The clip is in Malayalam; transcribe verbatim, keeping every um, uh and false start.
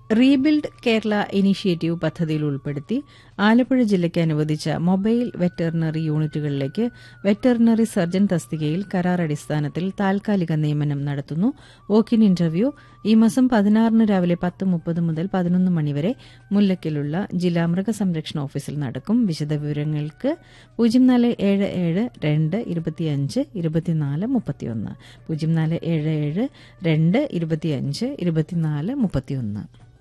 റീബിൽഡ് കേരള ഇനീഷ്യേറ്റീവ് പദ്ധതിയിൽ ഉൾപ്പെടുത്തി ആലപ്പുഴ ജില്ലയ്ക്ക് അനുവദിച്ച മൊബൈൽ വെറ്ററിനറി യൂണിറ്റുകളിലേക്ക് വെറ്ററിനറി സർജൻ തസ്തികയിൽ കരാർ അടിസ്ഥാനത്തിൽ താൽക്കാലിക നിയമനം നടത്തുന്നു. വോക്കിൻ ഇന്റർവ്യൂ ഈ മാസം പതിനാറിന് രാവിലെ പത്ത് മുപ്പത് മുതൽ പതിനൊന്ന് മണിവരെ മുല്ലയ്ക്കലുള്ള ജില്ലാ മൃഗസംരക്ഷണ ഓഫീസിൽ നടക്കും. വിശദവിവരങ്ങൾക്ക് പൂജ്യം നാല് ഏഴ് ഏഴ് രണ്ട് ഇരുപത്തിയഞ്ച് ഇരുപത്തിനാല് മുപ്പത്തിയൊന്ന് പൂജ്യം നാല് ഏഴ് ഏഴ് രണ്ട് ഇരുപത്തിയഞ്ച് ഇരുപത്തിനാല് മുപ്പത്തിയൊന്ന്.